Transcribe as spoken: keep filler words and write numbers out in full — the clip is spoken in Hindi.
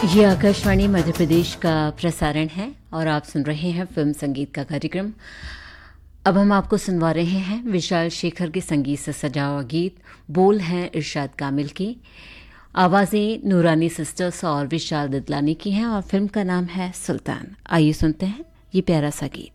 ये आकाशवाणी मध्य प्रदेश का प्रसारण है और आप सुन रहे हैं फिल्म संगीत का कार्यक्रम। अब हम आपको सुनवा रहे हैं विशाल शेखर के संगीत से सजा हुआ गीत। बोल हैं इरशाद कामिल की, आवाज़ें नूरानी सिस्टर्स और विशाल ददलानी की हैं और फिल्म का नाम है सुल्तान। आइए सुनते हैं ये प्यारा सा गीत।